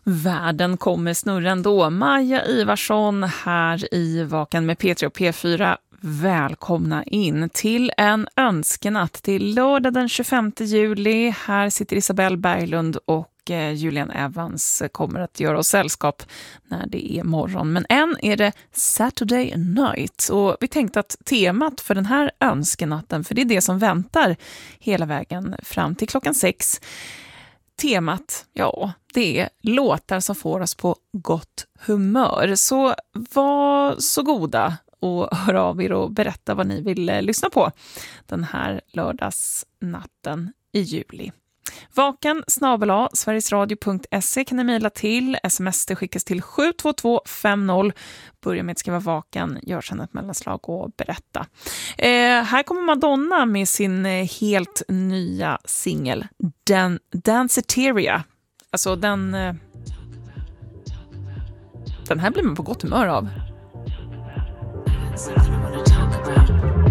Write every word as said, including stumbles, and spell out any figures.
Världen kommer snurra ändå. Maja Ivarsson här i Vaken med P tre och P fyra. Välkomna in till en önskenatt till lördag den tjugofemte juli. Här sitter Isabelle Berglund och Julian Evans kommer att göra oss sällskap när det är morgon. Men än är det Saturday night och vi tänkte att temat för den här önskenatten, för det är det som väntar hela vägen fram till klockan sex. Temat, ja, det är låtar som får oss på gott humör. Så var så goda och hör av er och berätta vad ni vill lyssna på den här lördagsnatten i juli. Vaken snabel-a sverigesradio punkt se kan ni mejla till. Sms det skickas till sju två två fem noll. Börja med att skriva vaken, gör sedan ett mellanslag och berätta. Eh, här kommer Madonna med sin eh, helt nya singel Dan- Danceteria. Alltså den... Eh, den här blir man på gott humör av.